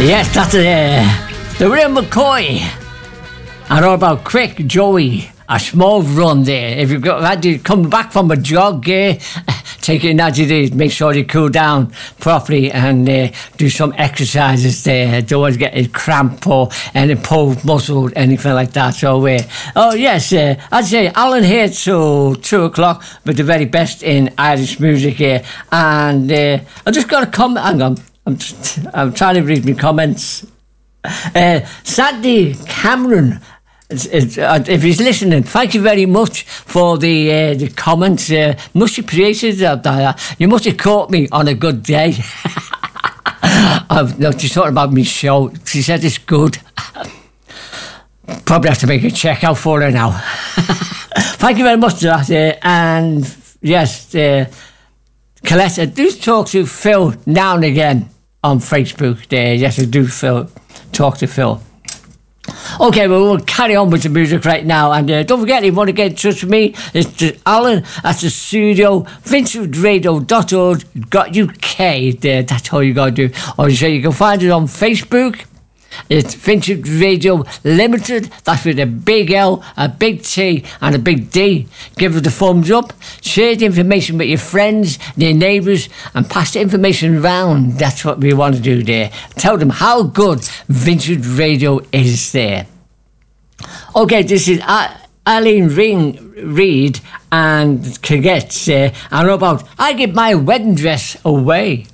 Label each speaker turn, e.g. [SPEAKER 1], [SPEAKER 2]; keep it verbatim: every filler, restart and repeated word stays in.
[SPEAKER 1] Yes, that's uh, the Ray McCoy. And all about quick, Joey. A small run there. If you've got had to come back from a jog, uh, take it as it is. Make sure you cool down properly and uh, do some exercises there. Don't want to get a cramp or any pulled muscle, anything like that. So, uh, oh yes, uh, I'd say Alan here till two o'clock with the very best in Irish music here. And uh, I just got a comment. Hang on, I'm just, I'm trying to read my comments. Uh, Sandy Cameron. If he's listening, thank you very much for the uh, the comments. Uh, much appreciated. Uh, you must have caught me on a good day. I've no, she's talking about my show. She said it's good. Probably have to make a check out for her now. Thank you very much for that. Uh, and yes, uh, Colette, I do talk to Phil now and again on Facebook. Uh, yes, I do Phil, talk to Phil. Okay, well, we'll carry on with the music right now. And uh, don't forget, if you want to get in touch with me, it's the Alan at the studio, vincent radio dot org dot U K. There, that's all you got to do. Or so you can find it on Facebook. It's Vincent Radio Limited. That's with a big L, a big T and a big D. Give it a thumbs up. Share the information with your friends, your neighbours, and pass the information around. That's what we want to do there. Tell them how good Vincent Radio is there. Okay, this is uh, Eileen Ring Reid and Kagets. Uh, and about I give my wedding dress away.